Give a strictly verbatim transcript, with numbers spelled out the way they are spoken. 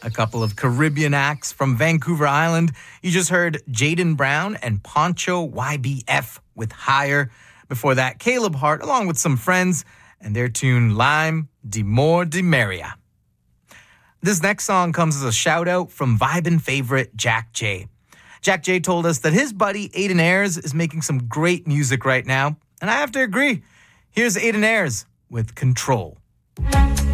A couple of Caribbean acts from Vancouver Island. You just heard Jaden Brown and Poncho Y B F with Higher. Before that, Caleb Hart along with some friends and their tune Lime de More de Maria. This next song comes as a shout out from Vibin' favorite Jack J. Jack J told us that his buddy Aiden Ayres is making some great music right now, and I have to agree. Here's Aiden Ayres with Control.